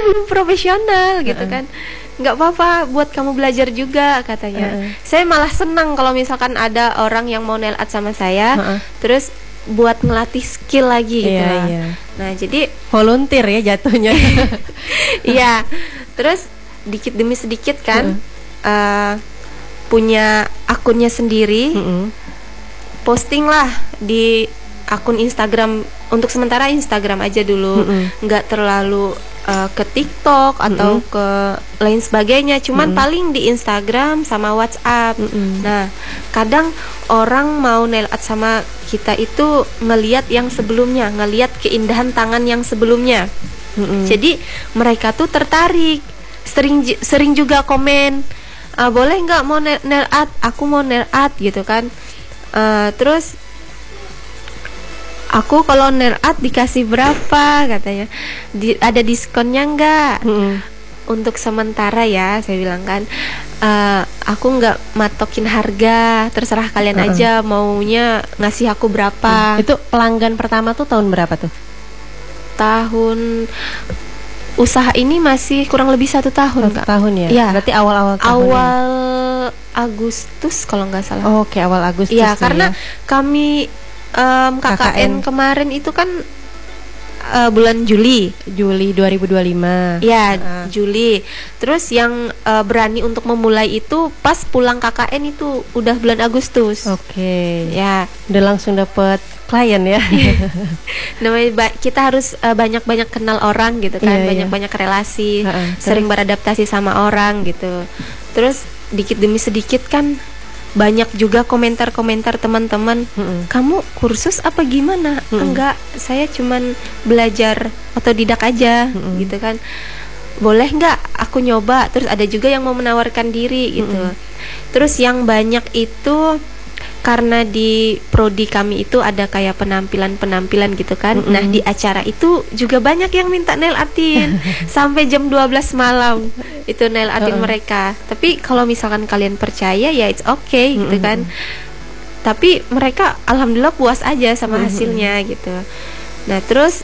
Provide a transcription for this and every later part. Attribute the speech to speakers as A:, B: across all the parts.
A: belum profesional gitu kan. Nggak apa-apa buat kamu belajar juga katanya. Saya malah senang kalau misalkan ada orang yang mau nail art sama saya, terus buat ngelatih skill lagi gitu lah. Nah jadi
B: volunteer ya jatuhnya.
A: Iya. Terus dikit demi sedikit kan punya akunnya sendiri, posting lah di akun Instagram. Untuk sementara Instagram aja dulu, nggak terlalu ke TikTok atau ke lain sebagainya. Cuman paling di Instagram sama WhatsApp. Nah, kadang orang mau nail art sama kita itu ngelihat yang sebelumnya, ngelihat keindahan tangan yang sebelumnya. Jadi mereka tuh tertarik. Sering juga komen, boleh nggak mau nail art? Aku mau nail art gitu kan. Terus aku kalau nail art dikasih berapa katanya, ada diskonnya nggak? Untuk sementara ya saya bilang kan, aku nggak matokin harga, terserah kalian aja maunya ngasih aku berapa.
B: Itu pelanggan pertama tuh tahun berapa tuh?
A: Usaha ini masih kurang lebih 1 tahun.
B: 1 tahun ya?
A: Ya.
B: Berarti awal-awal tahun
A: awal Agustus kalau nggak salah.
B: Oke, awal Agustus
A: ya karena kami KKN kemarin itu kan bulan Juli
B: 2025.
A: ya. Juli. Terus yang berani untuk memulai itu pas pulang KKN itu udah bulan Agustus.
B: Oke.
A: Ya
B: udah langsung dapet klien ya.
A: Namanya kita harus banyak-banyak kenal orang gitu kan, banyak-banyak relasi, sering beradaptasi sama orang gitu. Terus dikit demi sedikit kan banyak juga komentar-komentar teman-teman, kamu kursus apa gimana? Enggak, saya cuman belajar otodidak aja gitu kan. Boleh nggak aku nyoba? Terus ada juga yang mau menawarkan diri gitu. Terus yang banyak itu karena di prodi kami itu ada kayak penampilan gitu kan. Nah di acara itu juga banyak yang minta nail artin sampai jam 12 malam itu nail artin mereka. Tapi kalau misalkan kalian percaya ya it's okay gitu kan. Tapi mereka alhamdulillah puas aja sama hasilnya gitu. Nah terus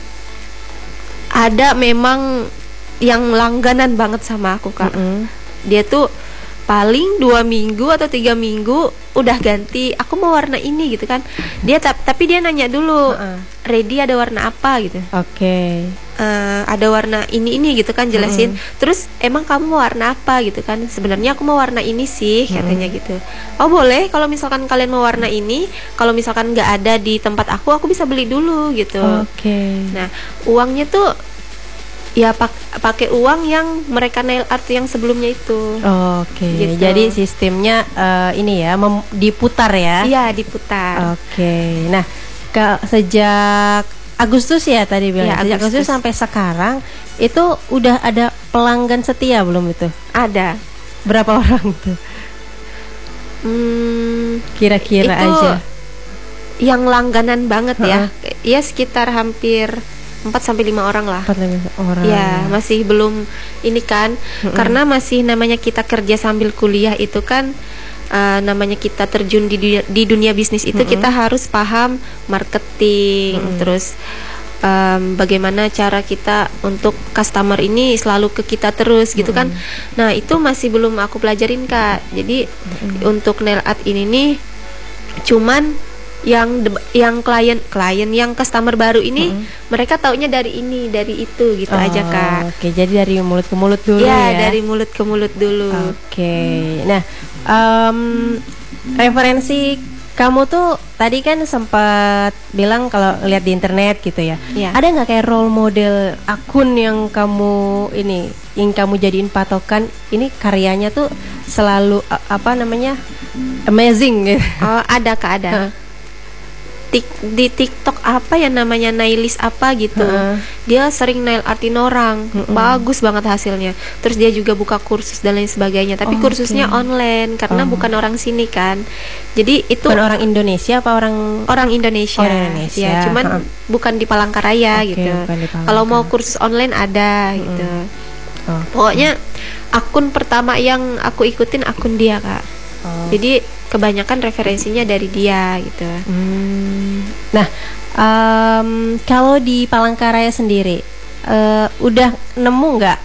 A: ada memang yang langganan banget sama aku Kak. Dia tuh paling 2 minggu atau 3 minggu udah ganti, aku mau warna ini gitu kan. Dia tapi dia nanya dulu, ready ada warna apa gitu.
B: Oke.
A: Ada warna ini gitu kan, jelasin. Terus emang kamu mau warna apa gitu kan? Sebenarnya aku mau warna ini sih katanya gitu. Oh boleh, kalau misalkan kalian mau warna ini, kalau misalkan nggak ada di tempat aku bisa beli dulu gitu.
B: Oke.
A: Nah uangnya tuh ya pakai uang yang mereka nail art yang sebelumnya itu.
B: Oke.
A: Gitu.
B: Jadi sistemnya ini ya diputar ya?
A: Iya diputar.
B: Oke. Nah sejak Agustus ya tadi bilang. Ya, sejak Agustus sampai sekarang itu udah ada pelanggan setia belum itu?
A: Ada.
B: Berapa orang tuh? Kira-kira
A: itu
B: aja.
A: Yang langganan banget ya. Ya sekitar hampir 4-5 orang lah.
B: 4-5 orang.
A: Ya, masih belum ini kan. Karena masih namanya kita kerja sambil kuliah itu kan namanya kita terjun di dunia bisnis itu kita harus paham marketing, terus bagaimana cara kita untuk customer ini selalu ke kita terus gitu kan. Nah, itu masih belum aku pelajarin Kak. Jadi untuk nail art ini nih cuman yang klien yang customer baru ini mereka taunya dari ini, dari itu gitu aja Kak.
B: Oke, jadi dari mulut ke mulut dulu ya.
A: Dari mulut ke mulut dulu.
B: Oke. Nah, referensi kamu tuh tadi kan sempat bilang kalau lihat di internet gitu ya. Ada nggak kayak role model akun yang kamu jadiin patokan, ini karyanya tuh selalu amazing gitu?
A: Oh, ada Kak, ada. Di TikTok apa ya namanya, Nailis apa gitu. Dia sering nail artin orang, bagus banget hasilnya. Terus dia juga buka kursus dan lain sebagainya. Tapi kursusnya online karena bukan orang sini kan. Jadi itu
B: bukan orang Indonesia apa
A: orang Indonesia. Ya, cuman bukan di Palangkaraya gitu. Kalau mau kursus online ada gitu. Pokoknya akun pertama yang aku ikutin akun dia Kak. Jadi kebanyakan referensinya dari dia gitu.
B: Nah, kalau di Palangkaraya sendiri udah nemu nggak